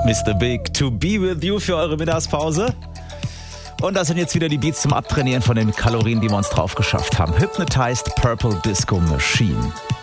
Mr. Big, To Be With You für eure Mittagspause. Und das sind jetzt wieder die Beats zum Abtrainieren von den Kalorien, die wir uns drauf geschafft haben. Hypnotized Purple Disco Machine.